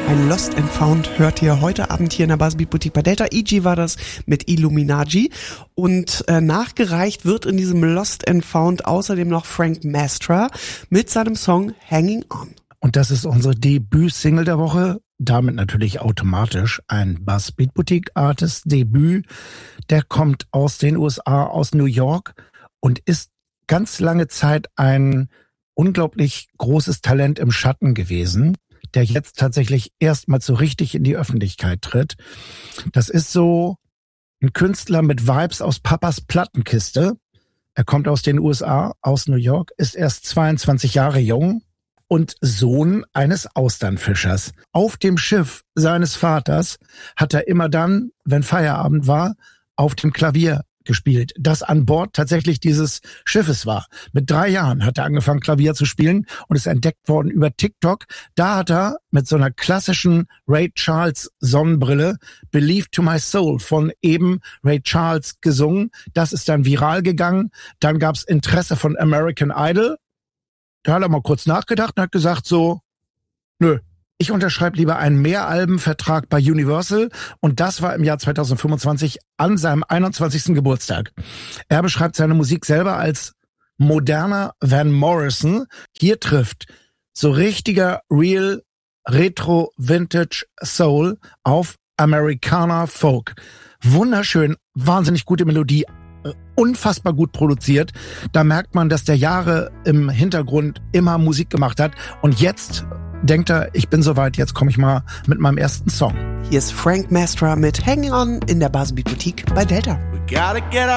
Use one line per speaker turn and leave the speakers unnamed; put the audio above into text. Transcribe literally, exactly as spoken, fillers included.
Ein Lost and Found hört ihr heute Abend hier in der Buzzbeat Boutique bei Delta. E G war das mit Illuminati. Und äh, nachgereicht wird in diesem Lost and Found außerdem noch Frank Mastra mit seinem Song Hanging On.
Und das ist unsere Debüt-Single der Woche. Damit natürlich automatisch ein Buzzbeat Boutique Artist Debüt. Der kommt aus den U S A, aus New York und ist ganz lange Zeit ein unglaublich großes Talent im Schatten gewesen, der jetzt tatsächlich erstmal so richtig in die Öffentlichkeit tritt. Das ist so ein Künstler mit Vibes aus Papas Plattenkiste. Er kommt aus den U S A, aus New York, ist erst zweiundzwanzig Jahre jung und Sohn eines Austernfischers. Auf dem Schiff seines Vaters hat er immer dann, wenn Feierabend war, auf dem Klavier gespielt, das an Bord tatsächlich dieses Schiffes war. Mit drei Jahren hat er angefangen, Klavier zu spielen und ist entdeckt worden über TikTok. Da hat er mit so einer klassischen Ray Charles Sonnenbrille Believe to My Soul von eben Ray Charles gesungen. Das ist dann viral gegangen. Dann gab es Interesse von American Idol. Da hat er mal kurz nachgedacht und hat gesagt so, nö, ich unterschreibe lieber einen Mehralbenvertrag bei Universal und das war im Jahr zwanzig fünfundzwanzig an seinem einundzwanzigsten Geburtstag. Er beschreibt seine Musik selber als moderner Van Morrison. Hier trifft so richtiger Real Retro Vintage Soul auf Americana Folk. Wunderschön, wahnsinnig gute Melodie, unfassbar gut produziert. Da merkt man, dass der Jahre im Hintergrund immer Musik gemacht hat und jetzt denkt er, ich bin soweit, jetzt komme ich mal mit meinem ersten Song.
Hier ist Frank Mastra mit Hanging On in der Buzzbeat Boutique bei Delta.
We gotta get